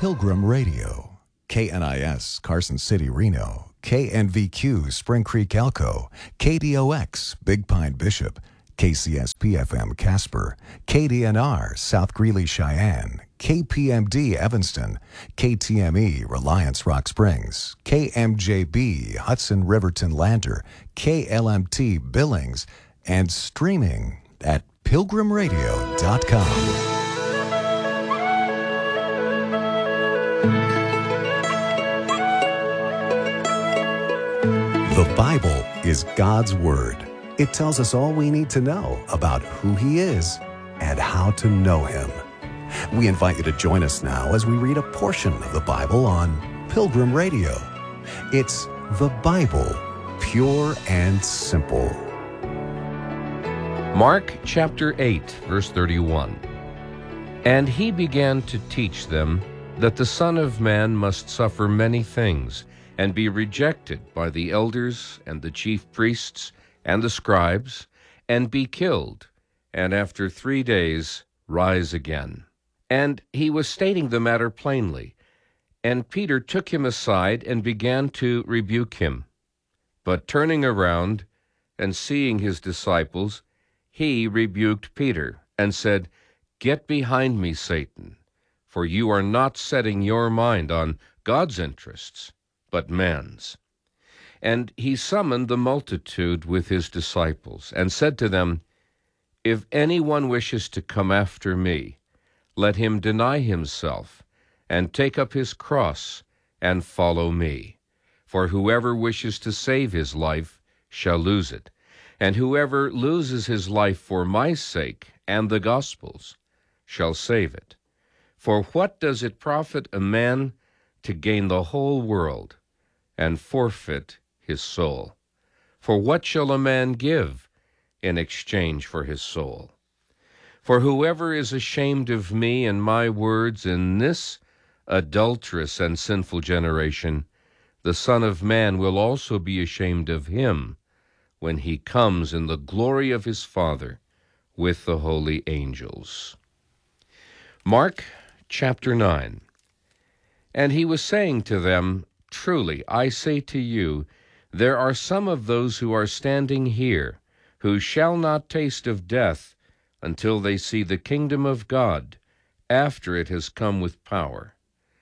Pilgrim Radio, KNIS Carson City, Reno, KNVQ Spring Creek, Elko, KDOX Big Pine Bishop, KCSP-FM Casper, KDNR South Greeley, Cheyenne, KPMD Evanston, KTME Reliance Rock Springs, KMJB Hudson Riverton Lander, KLMT Billings, and streaming at pilgrimradio.com. The Bible is God's Word. It tells us all we need to know about who He is and how to know Him. We invite you to join us now as we read a portion of the Bible on Pilgrim Radio. It's the Bible, pure and simple. Mark chapter 8, verse 31. And he began to teach them that the Son of Man must suffer many things, and be rejected by the elders and the chief priests and the scribes, and be killed, and after 3 days rise again. And he was stating the matter plainly. And Peter took him aside and began to rebuke him. But turning around and seeing his disciples, he rebuked Peter and said, "Get behind me, Satan, for you are not setting your mind on God's interests, but man's." And he summoned the multitude with his disciples, and said to them, "If anyone wishes to come after me, let him deny himself, and take up his cross, and follow me. For whoever wishes to save his life shall lose it, and whoever loses his life for my sake and the gospel's shall save it. For what does it profit a man to gain the whole world, and forfeit his soul? For what shall a man give in exchange for his soul? For whoever is ashamed of me and my words in this adulterous and sinful generation, the Son of Man will also be ashamed of him when he comes in the glory of his Father with the holy angels." Mark chapter 9. And he was saying to them, "Truly, I say to you, there are some of those who are standing here who shall not taste of death until they see the kingdom of God after it has come with power."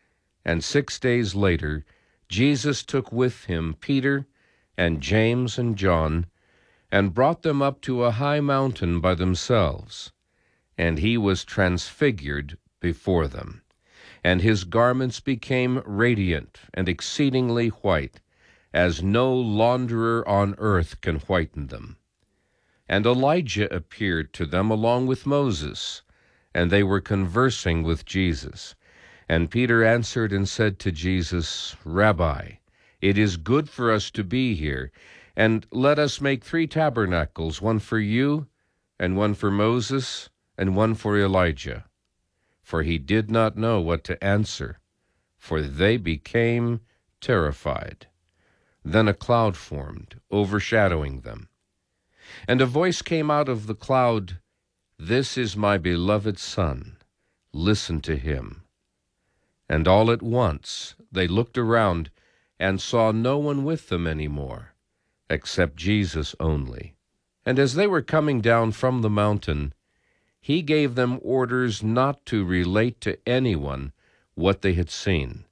And 6 days later, Jesus took with him Peter and James and John, and brought them up to a high mountain by themselves. And he was transfigured before them, and his garments became radiant and exceedingly white, as no launderer on earth can whiten them. And Elijah appeared to them along with Moses, and they were conversing with Jesus. And Peter answered and said to Jesus, "Rabbi, it is good for us to be here, and let us make 3 tabernacles, one for you, and one for Moses, and one for Elijah." For he did not know what to answer, for they became terrified. Then a cloud formed, overshadowing them. And a voice came out of the cloud, "This is my beloved Son, listen to him." And all at once they looked around and saw no one with them any more, except Jesus only. And as they were coming down from the mountain, he gave them orders not to relate to anyone what they had seen,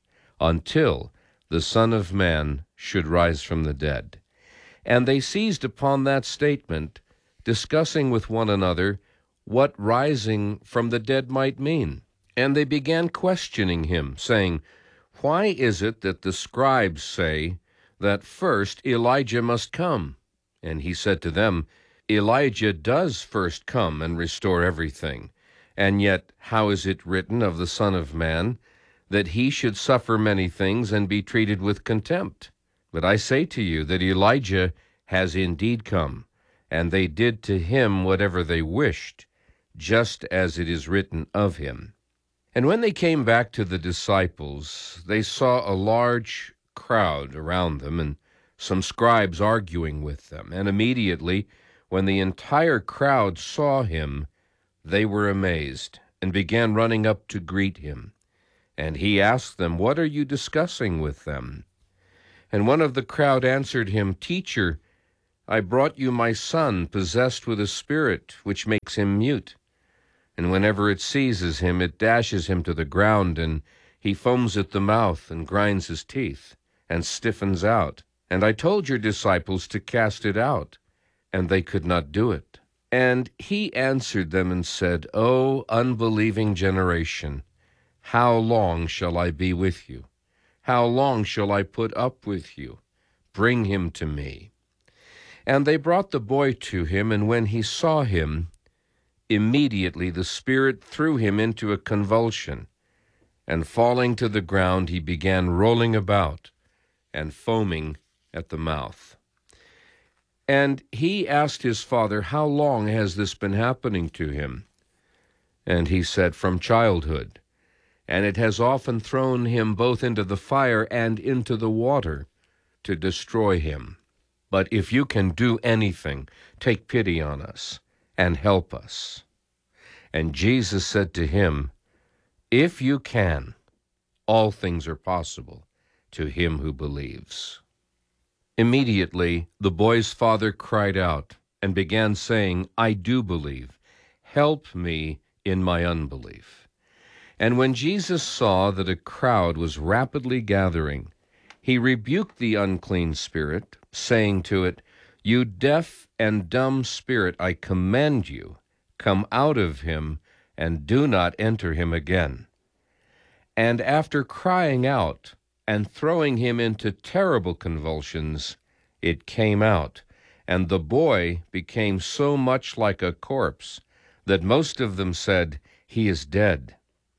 until the Son of Man should rise from the dead. And they seized upon that statement, discussing with one another what rising from the dead might mean. And they began questioning him, saying, "Why is it that the scribes say that first Elijah must come?" And he said to them, "Elijah does first come and restore everything. And yet how is it written of the Son of Man, that he should suffer many things and be treated with contempt? But I say to you that Elijah has indeed come, and they did to him whatever they wished, just as it is written of him." And when they came back to the disciples, they saw a large crowd around them, and some scribes arguing with them. And immediately, when the entire crowd saw him, they were amazed, and began running up to greet him. And he asked them, "What are you discussing with them?" And one of the crowd answered him, "Teacher, I brought you my son, possessed with a spirit which makes him mute. And whenever it seizes him, it dashes him to the ground, and he foams at the mouth and grinds his teeth and stiffens out. And I told your disciples to cast it out, and they could not do it." And he answered them and said, "O unbelieving generation, how long shall I be with you? How long shall I put up with you? Bring him to me." And they brought the boy to him, and when he saw him, immediately the spirit threw him into a convulsion, and falling to the ground, he began rolling about and foaming at the mouth. And he asked his father, "How long has this been happening to him?" And he said, "From childhood. And it has often thrown him both into the fire and into the water to destroy him. But if you can do anything, take pity on us and help us." And Jesus said to him, "If you can, all things are possible to him who believes." Immediately the boy's father cried out and began saying, "I do believe. Help me in my unbelief." And when Jesus saw that a crowd was rapidly gathering, he rebuked the unclean spirit, saying to it, "You deaf and dumb spirit, I command you, come out of him, and do not enter him again." And after crying out and throwing him into terrible convulsions, it came out, and the boy became so much like a corpse that most of them said, "He is dead."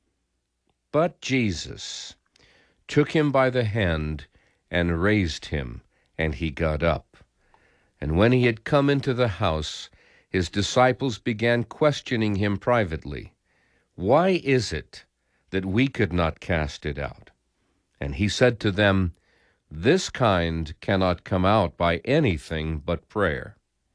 But Jesus took him by the hand and raised him, and he got up. And when he had come into the house, his disciples began questioning him privately, "Why is it that we could not cast it out?" And he said to them, "This kind cannot come out by anything but prayer."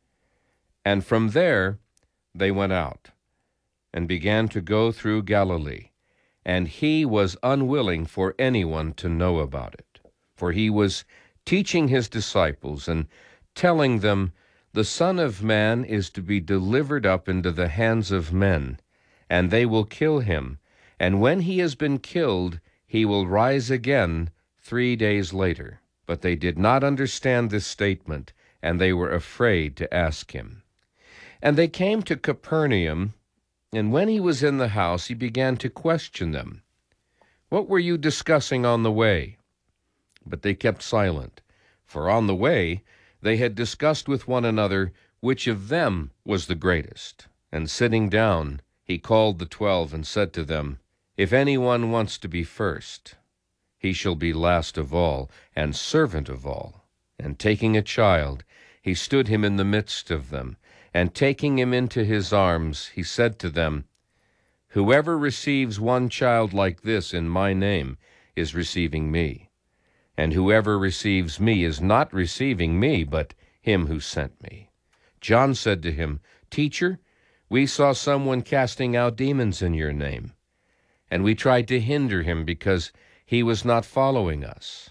And from there they went out and began to go through Galilee. And he was unwilling for anyone to know about it, for he was teaching his disciples and telling them, "The Son of Man is to be delivered up into the hands of men, and they will kill him, and when he has been killed, he will rise again 3 days later." But they did not understand this statement, and they were afraid to ask him. And they came to Capernaum, and when he was in the house, he began to question them, "What were you discussing on the way?" But they kept silent, for on the way they had discussed with one another which of them was the greatest. And sitting down, he called the 12 and said to them, "If anyone wants to be first, he shall be last of all and servant of all." And taking a child, he stood him in the midst of them, and taking him into his arms, he said to them, "Whoever receives one child like this in my name is receiving me, and whoever receives me is not receiving me, but him who sent me." John said to him, "Teacher, we saw someone casting out demons in your name, and we tried to hinder him because he was not following us."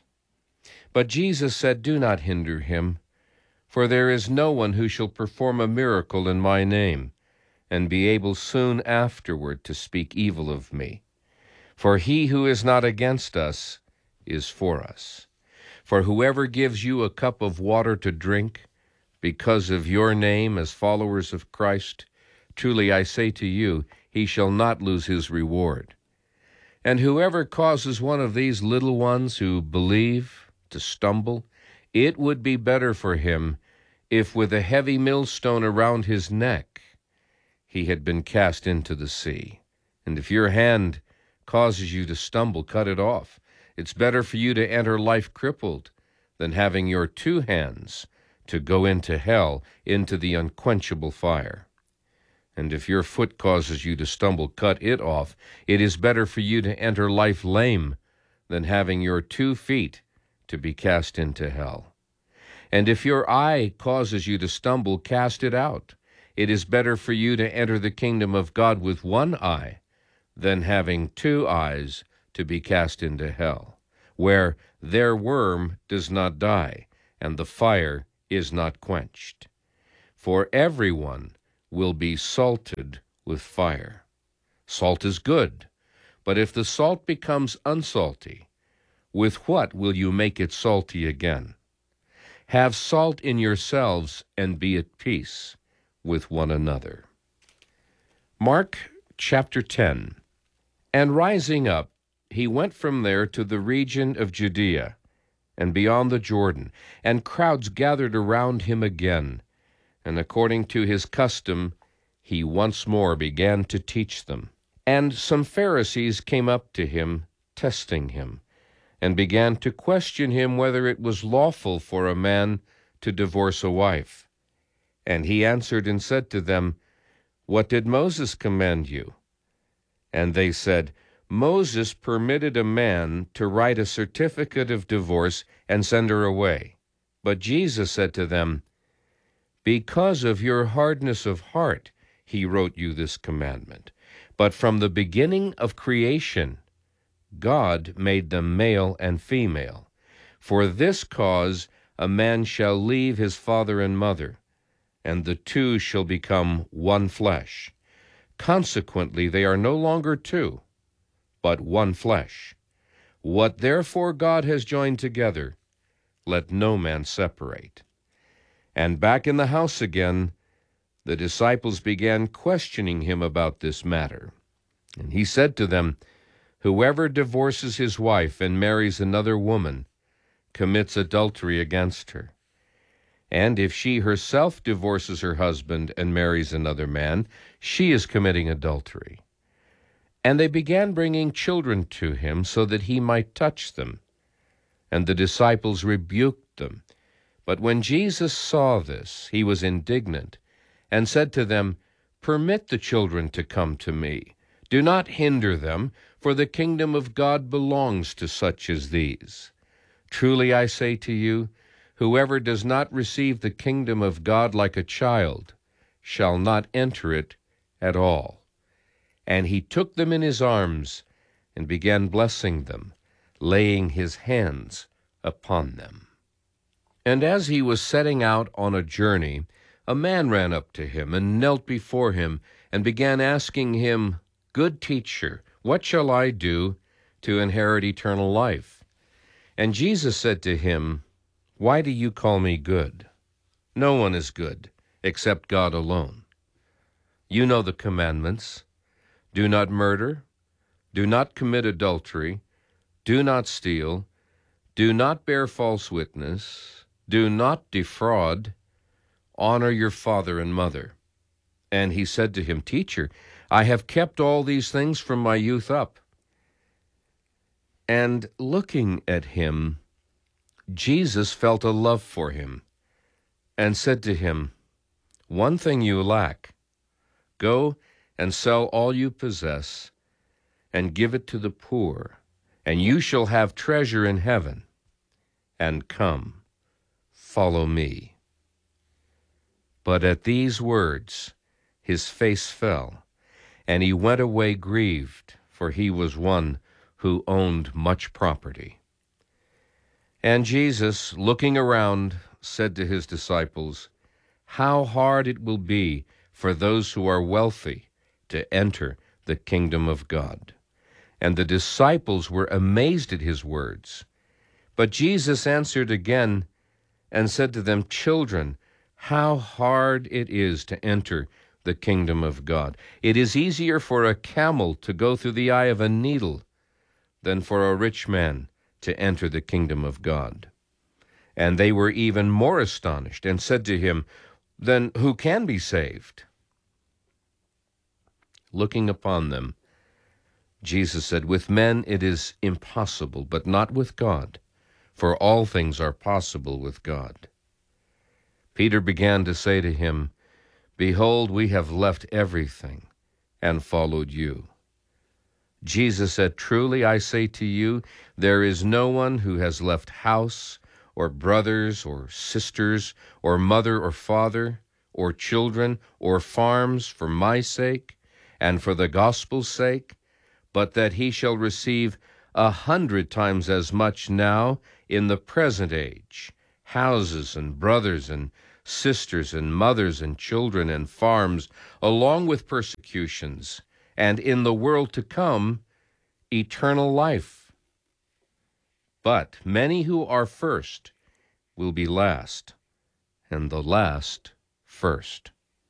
But Jesus said, "Do not hinder him, for there is no one who shall perform a miracle in my name, and be able soon afterward to speak evil of me. For he who is not against us is for us. For whoever gives you a cup of water to drink, because of your name as followers of Christ, truly I say to you, he shall not lose his reward. And whoever causes one of these little ones who believe to stumble, it would be better for him if with a heavy millstone around his neck he had been cast into the sea. And if your hand causes you to stumble, cut it off. It's better for you to enter life crippled than having your 2 hands to go into hell, into the unquenchable fire. And if your foot causes you to stumble, cut it off. It is better for you to enter life lame than having your 2 feet to be cast into hell. And if your eye causes you to stumble, cast it out. It is better for you to enter the kingdom of God with 1 eye than having 2 eyes to be cast into hell, where their worm does not die, and the fire is not quenched. For everyone will be salted with fire. Salt is good, but if the salt becomes unsalty, with what will you make it salty again? Have salt in yourselves and be at peace with one another. Mark chapter 10. And rising up, he went from there to the region of Judea and beyond the Jordan, and crowds gathered around him again. And according to his custom, he once more began to teach them. And some Pharisees came up to him, testing him, and began to question him whether it was lawful for a man to divorce a wife. And he answered and said to them, What did Moses command you? And they said, Moses permitted a man to write a certificate of divorce and send her away. But Jesus said to them, Because of your hardness of heart, he wrote you this commandment. But from the beginning of creation, God made them male and female. For this cause a man shall leave his father and mother, and the two shall become one flesh. Consequently, they are no longer two, but one flesh. What therefore God has joined together, let no man separate. And back in the house again, the disciples began questioning him about this matter. And he said to them, Whoever divorces his wife and marries another woman commits adultery against her. And if she herself divorces her husband and marries another man, she is committing adultery. And they began bringing children to him so that he might touch them. And the disciples rebuked them. But when Jesus saw this, he was indignant, and said to them, Permit the children to come to me. Do not hinder them, for the kingdom of God belongs to such as these. Truly I say to you, whoever does not receive the kingdom of God like a child shall not enter it at all. And he took them in his arms and began blessing them, laying his hands upon them. And as he was setting out on a journey, a man ran up to him and knelt before him and began asking him, Good teacher, what shall I do to inherit eternal life? And Jesus said to him, Why do you call me good? No one is good except God alone. You know the commandments. Do not murder. Do not commit adultery. Do not steal. Do not bear false witness. Do not defraud. Honor your father and mother. And he said to him, Teacher, I have kept all these things from my youth up. And looking at him, Jesus felt a love for him, and said to him, One thing you lack. Go and sell all you possess, and give it to the poor, and you shall have treasure in heaven. And come, follow me. But at these words his face fell, and he went away grieved, for he was one who owned much property. And Jesus, looking around, said to his disciples, How hard it will be for those who are wealthy to enter the kingdom of God. And the disciples were amazed at his words. But Jesus answered again and said to them, Children, how hard it is to enter the kingdom of God. It is easier for a camel to go through the eye of a needle than for a rich man to enter the kingdom of God. And they were even more astonished and said to him, Then who can be saved? Looking upon them, Jesus said, With men it is impossible, but not with God, for all things are possible with God. Peter began to say to him, Behold, we have left everything and followed you. Jesus said, Truly I say to you, there is no one who has left house, or brothers, or sisters, or mother, or father, or children, or farms for my sake, and for the gospel's sake, but that he shall receive 100 times as much now in the present age, houses and brothers and sisters and mothers and children and farms, along with persecutions, and in the world to come, eternal life. But many who are first will be last, and the last first.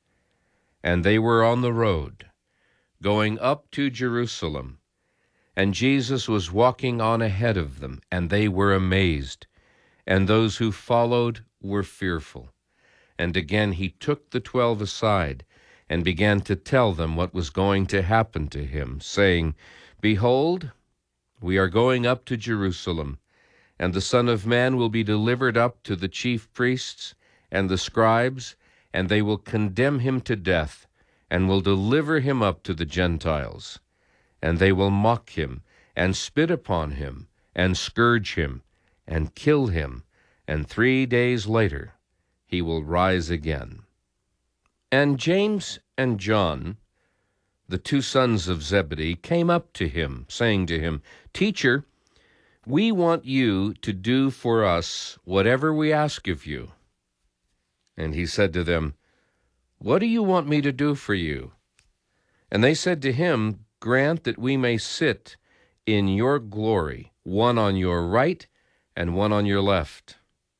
And they were on the road, going up to Jerusalem, and Jesus was walking on ahead of them, and they were amazed, and those who followed were fearful. And again he took the 12 aside, and began to tell them what was going to happen to him, saying, Behold, we are going up to Jerusalem, and the Son of Man will be delivered up to the chief priests and the scribes, and they will condemn him to death, and will deliver him up to the Gentiles. And they will mock him, and spit upon him, and scourge him, and kill him, and 3 days later he will rise again. And James and John, the 2 sons of Zebedee, came up to him, saying to him, Teacher, we want you to do for us whatever we ask of you. And he said to them, What do you want me to do for you? And they said to him, Grant that we may sit in your glory, one on your right and one on your left.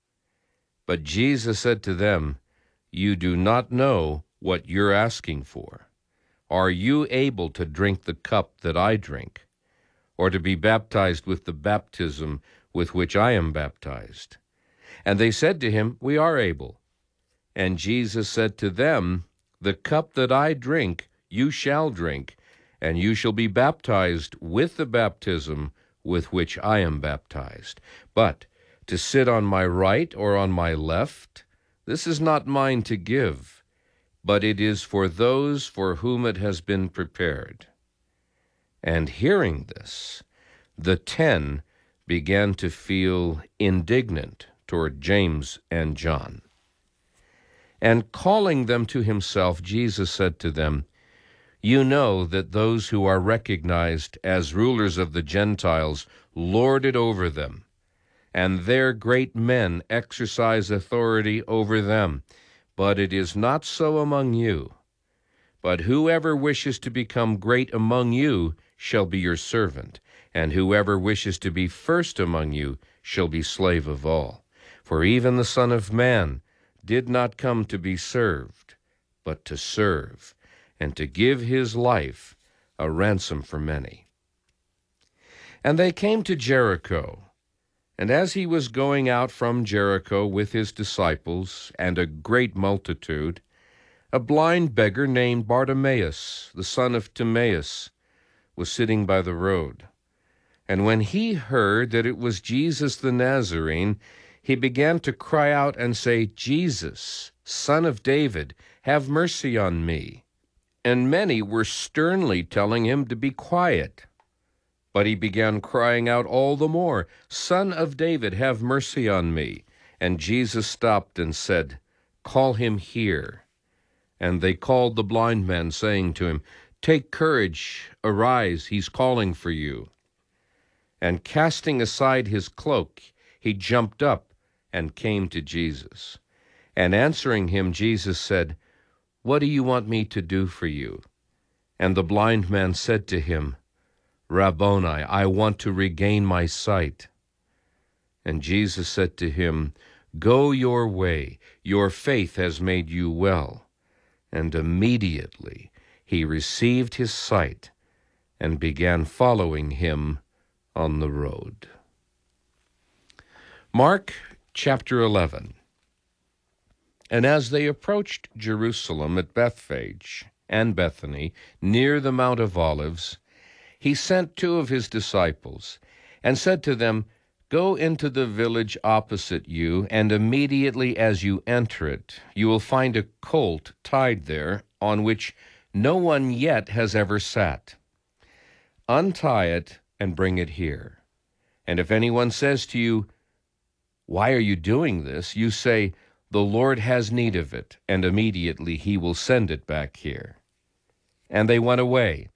But Jesus said to them, You do not know what you're asking for. Are you able to drink the cup that I drink, or to be baptized with the baptism with which I am baptized? And they said to him, We are able. And Jesus said to them, The cup that I drink you shall drink, and you shall be baptized with the baptism with which I am baptized. But to sit on my right or on my left, this is not mine to give, but it is for those for whom it has been prepared. And hearing this, the 10 began to feel indignant toward James and John. And calling them to himself, Jesus said to them, You know that those who are recognized as rulers of the Gentiles lord it over them, and their great men exercise authority over them. But it is not so among you. But whoever wishes to become great among you shall be your servant, and whoever wishes to be first among you shall be slave of all. For even the Son of Man did not come to be served, but to serve, and to give his life a ransom for many. And they came to Jericho. And as he was going out from Jericho with his disciples and a great multitude, a blind beggar named Bartimaeus, the son of Timaeus, was sitting by the road. And when he heard that it was Jesus the Nazarene, he began to cry out and say, Jesus, Son of David, have mercy on me. And many were sternly telling him to be quiet. But he began crying out all the more, Son of David, have mercy on me. And Jesus stopped and said, Call him here. And they called the blind man, saying to him, Take courage, arise, he's calling for you. And casting aside his cloak, he jumped up and came to Jesus. And answering him, Jesus said, What do you want me to do for you? And the blind man said to him, Rabboni, I want to regain my sight. And Jesus said to him, Go your way, your faith has made you well. And immediately he received his sight and began following him on the road. Mark chapter 11. And as they approached Jerusalem at Bethphage and Bethany, near the Mount of Olives, he sent 2 of his disciples, and said to them, Go into the village opposite you, and immediately as you enter it, you will find a colt tied there, on which no one yet has ever sat. Untie it and bring it here. And if anyone says to you, Why are you doing this? You say, The Lord has need of it, and immediately he will send it back here. And they went away,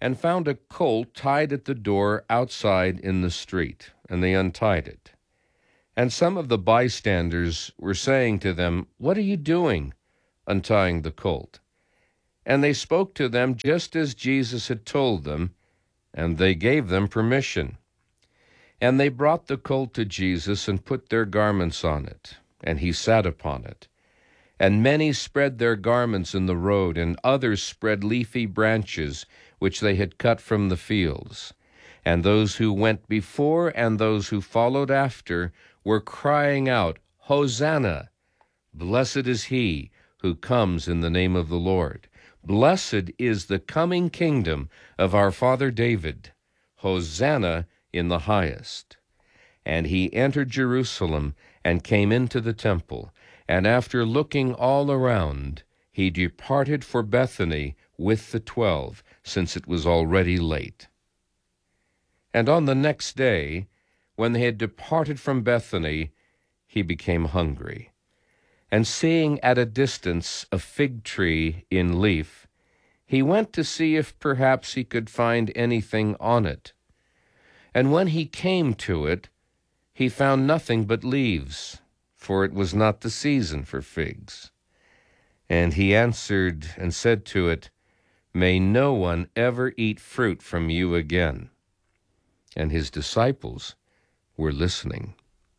and found a colt tied at the door outside in the street, and they untied it. And some of the bystanders were saying to them, "What are you doing, untying the colt?" And they spoke to them just as Jesus had told them, and they gave them permission. And they brought the colt to Jesus and put their garments on it, and he sat upon it. And many spread their garments in the road, and others spread leafy branches which they had cut from the fields. And those who went before and those who followed after were crying out, "Hosanna! Blessed is he who comes in the name of the Lord. Blessed is the coming kingdom of our father David. Hosanna in the highest." And he entered Jerusalem and came into the temple. And after looking all around, he departed for Bethany with the 12, since it was already late. And on the next day, when they had departed from Bethany, he became hungry. And seeing at a distance a fig tree in leaf, he went to see if perhaps he could find anything on it. And when he came to it, he found nothing but leaves, for it was not the season for figs. And he answered and said to it, "May no one ever eat fruit from you again." And his disciples were listening.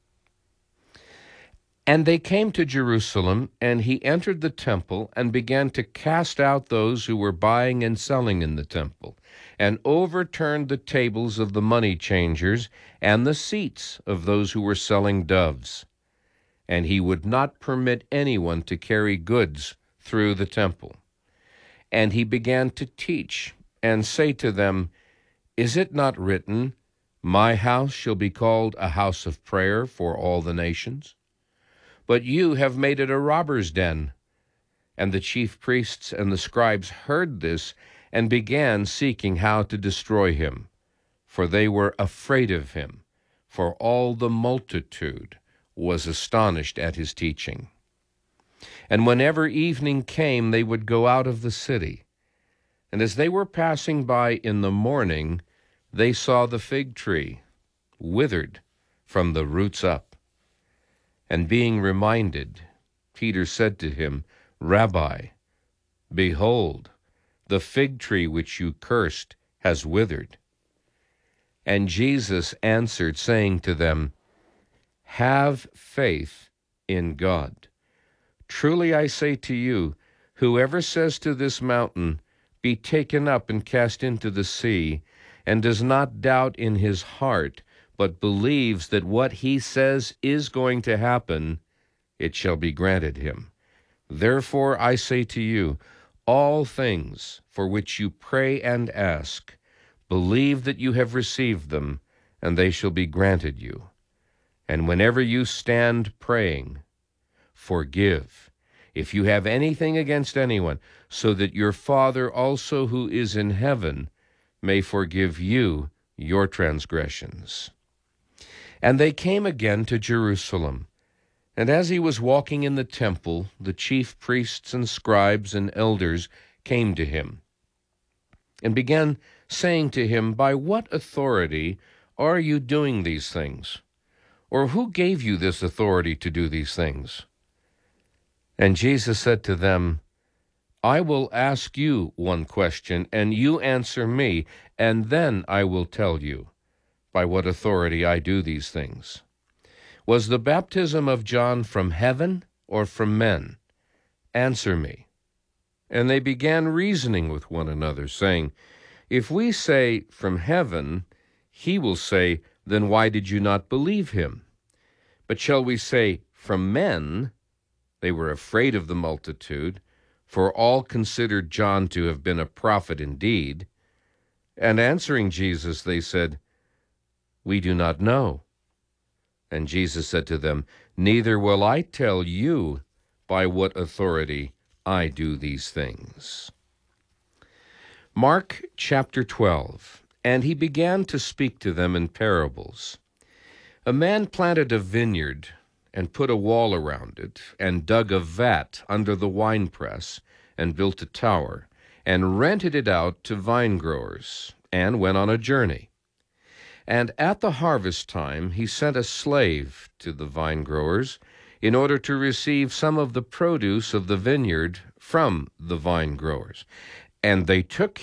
And they came to Jerusalem, and he entered the temple and began to cast out those who were buying and selling in the temple, and overturned the tables of the money changers and the seats of those who were selling doves. And he would not permit anyone to carry goods through the temple. And he began to teach and say to them, "Is it not written, 'My house shall be called a house of prayer for all the nations'? But you have made it a robber's den." And the chief priests and the scribes heard this and began seeking how to destroy him, for they were afraid of him, for all the multitude was astonished at his teaching. And whenever evening came, they would go out of the city. And as they were passing by in the morning, they saw the fig tree withered from the roots up. And being reminded, Peter said to him, "Rabbi, behold, the fig tree which you cursed has withered." And Jesus answered, saying to them, "Have faith in God. Truly I say to you, whoever says to this mountain, 'Be taken up and cast into the sea,' and does not doubt in his heart, but believes that what he says is going to happen, it shall be granted him. Therefore I say to you, all things for which you pray and ask, believe that you have received them, and they shall be granted you. And whenever you stand praying, forgive, if you have anything against anyone, so that your Father also who is in heaven may forgive you your transgressions." And they came again to Jerusalem. And as he was walking in the temple, the chief priests and scribes and elders came to him, and began saying to him, "By what authority are you doing these things? Or who gave you this authority to do these things?" And Jesus said to them, "I will ask you one question, and you answer me, and then I will tell you by what authority I do these things. Was the baptism of John from heaven or from men? Answer me." And they began reasoning with one another, saying, "If we say from heaven, he will say, 'Then why did you not believe him?' But shall we say from men?" They were afraid of the multitude, for all considered John to have been a prophet indeed. And answering Jesus, they said, "We do not know." And Jesus said to them, "Neither will I tell you by what authority I do these things." Mark chapter 12. And he began to speak to them in parables. A man planted a vineyard and put a wall around it, and dug a vat under the winepress, and built a tower, and rented it out to vine-growers, and went on a journey. And at the harvest time he sent a slave to the vine-growers in order to receive some of the produce of the vineyard from the vine-growers. And they took